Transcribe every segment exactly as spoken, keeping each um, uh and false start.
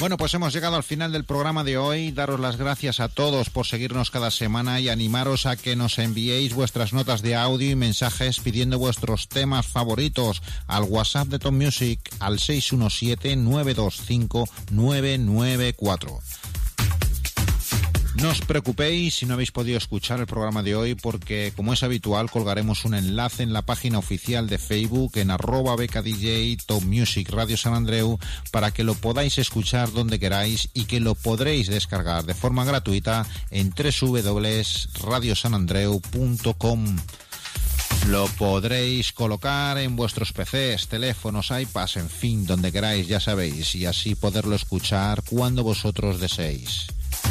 Bueno, pues hemos llegado al final del programa de hoy. Daros las gracias a todos por seguirnos cada semana y animaros a que nos enviéis vuestras notas de audio y mensajes pidiendo vuestros temas favoritos al WhatsApp de Top Music al seis uno siete, nueve dos cinco, nueve nueve cuatro. No os preocupéis si no habéis podido escuchar el programa de hoy, porque como es habitual colgaremos un enlace en la página oficial de Facebook en arroba becadj Top Music Radio San Andreu para que lo podáis escuchar donde queráis y que lo podréis descargar de forma gratuita en doble u doble u doble u punto radio san andreu punto com. Lo podréis colocar en vuestros P Cs, teléfonos, iPads, en fin, donde queráis, ya sabéis, y así poderlo escuchar cuando vosotros deseéis.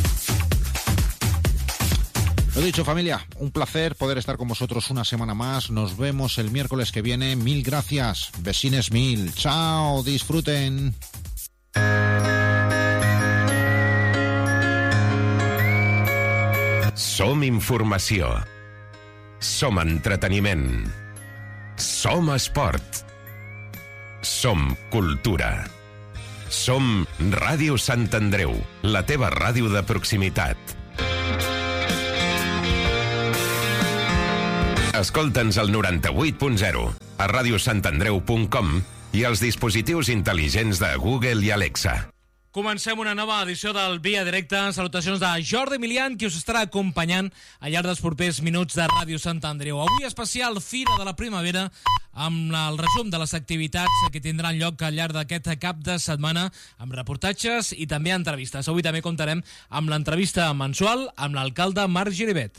Lo dicho, familia, un placer poder estar con vosotros una semana más. Nos vemos el miércoles que viene. Mil gracias. Besines mil. Chao, disfruten. Som informació. Som entreteniment. Som esport. Som cultura. Som Ràdio Sant Andreu, la teva ràdio de proximitat. Escolta'ns al noranta-vuit punt zero, a radio sant andreu punt com i als dispositius intel·ligents de Google i Alexa. Comencem una nova edició del Via Directe. Salutacions de Jordi Milian, qui us estarà acompanyant al llarg dels propers minuts de Ràdio Sant Andreu. Avui especial Fira de la Primavera, amb el resum de les activitats que tindran lloc al llarg d'aquest cap de setmana, amb reportatges i també entrevistes. Avui també comptarem amb l'entrevista mensual amb l'alcalde Marc Giribet.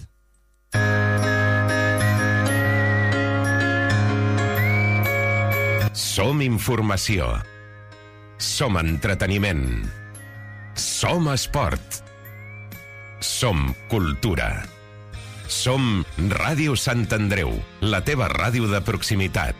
Som informació. Som entreteniment. Som esport. Som cultura. Som Ràdio Sant Andreu, la teva ràdio de proximitat.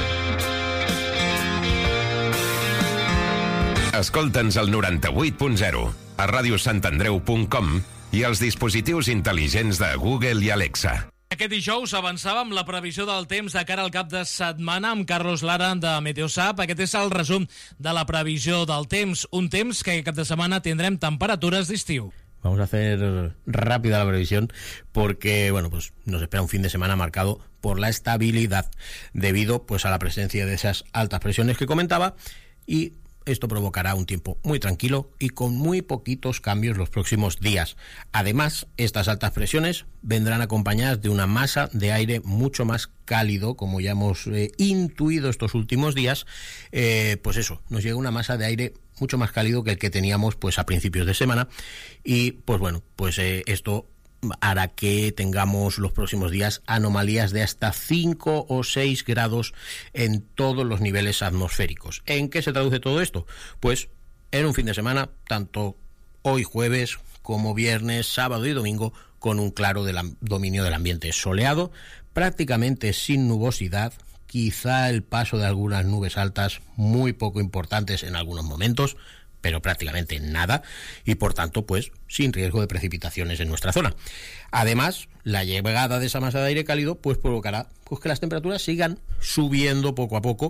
Escolta'ns al noranta-vuit punt zero, a radio sant andreu punt com i als dispositius intel·ligents de Google i Alexa. Aquest dijous avançàvem la previsió del temps de cara al cap de setmana amb Carlos Lara de Meteosat. Aquest és el resum de la previsió del temps. Un temps que aquest cap de setmana tindrem temperatures d'estiu. Vamos a hacer rápida la previsión porque, bueno, pues nos espera un fin de semana marcado por la estabilidad debido, pues, a la presencia de esas altas presiones que comentaba, y esto provocará un tiempo muy tranquilo y con muy poquitos cambios los próximos días. Además, estas altas presiones vendrán acompañadas de una masa de aire mucho más cálido, como ya hemos eh, intuido estos últimos días. Eh, pues eso, nos llega una masa de aire mucho más cálido que el que teníamos, pues, a principios de semana, y pues bueno, pues eh, esto hará que tengamos los próximos días anomalías de hasta cinco o seis grados en todos los niveles atmosféricos. ¿En qué se traduce todo esto? Pues en un fin de semana, tanto hoy jueves como viernes, sábado y domingo, con un claro del dominio del ambiente soleado, prácticamente sin nubosidad, quizá el paso de algunas nubes altas muy poco importantes en algunos momentos, pero prácticamente nada, y por tanto, pues, sin riesgo de precipitaciones en nuestra zona. Además, la llegada de esa masa de aire cálido, pues, provocará, pues, que las temperaturas sigan subiendo poco a poco,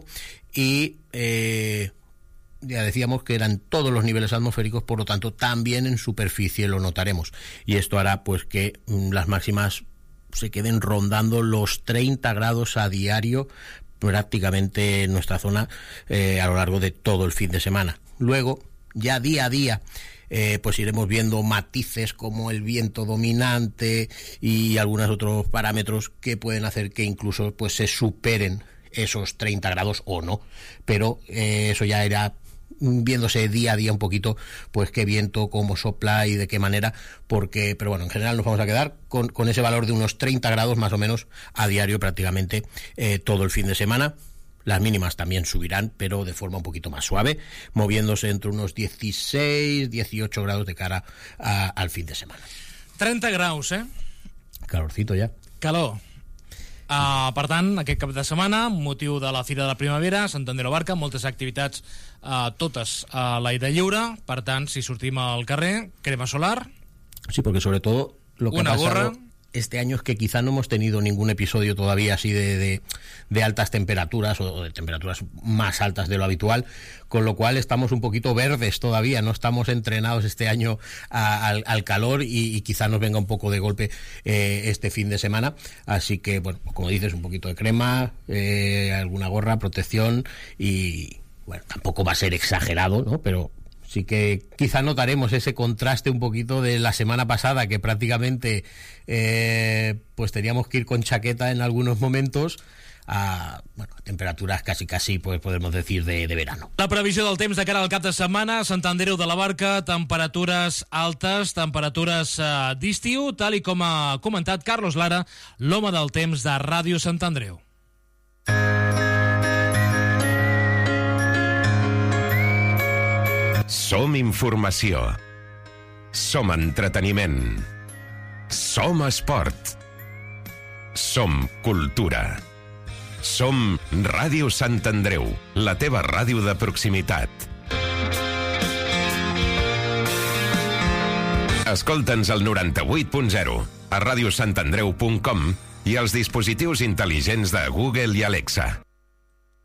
y eh, ya decíamos que eran todos los niveles atmosféricos, por lo tanto, también en superficie lo notaremos, y esto hará, pues, que mm, las máximas se queden rondando los treinta grados a diario prácticamente en nuestra zona eh, a lo largo de todo el fin de semana. Luego, ya día a día, eh, pues iremos viendo matices como el viento dominante y algunos otros parámetros que pueden hacer que incluso, pues, se superen esos treinta grados o no, pero eh, eso ya irá viéndose día a día un poquito, pues, qué viento, cómo sopla y de qué manera, porque, pero bueno, en general nos vamos a quedar con, con ese valor de unos treinta grados más o menos a diario prácticamente eh, todo el fin de semana. Las mínimas también subirán, pero de forma un poquito más suave, moviéndose entre unos dieciséis, dieciocho grados de cara a, al fin de semana. trenta graus, eh? Calorcito ja. Calor. Uh, per tant, aquest cap de setmana, motiu de la Fira de la Primavera, Sant Andreu Barca, moltes activitats, uh, totes a l'aire lliure. Per tant, si sortim al carrer, crema solar. Sí, porque sobre todo lo que una ha pasado gorra este año es que quizá no hemos tenido ningún episodio todavía así de, de, de altas temperaturas o de temperaturas más altas de lo habitual, con lo cual estamos un poquito verdes todavía, no estamos entrenados este año a, al, al calor y, y quizá nos venga un poco de golpe eh, este fin de semana. Así que, bueno, como dices, un poquito de crema, eh, alguna gorra, protección y, bueno, tampoco va a ser exagerado, ¿no? Pero sí que quizá notaremos ese contraste un poquito de la semana pasada, que prácticamente eh, pues teníamos que ir con chaqueta en algunos momentos, a, bueno, a temperaturas casi casi pues podemos decir de, de verano. La previsió del temps de cara al cap de setmana: Sant Andreu de la Barca, temperatures altes, temperatures eh, d'estiu, tal i com ha comentat Carlos Lara, l'home del temps de Ràdio Sant Andreu. Som informació. Som entreteniment. Som esport. Som cultura. Som Ràdio Sant Andreu, la teva ràdio de proximitat. Escolta'ns al noranta-vuit punt zero, a radiosantandreu punt com i als dispositius intel·ligents de Google i Alexa.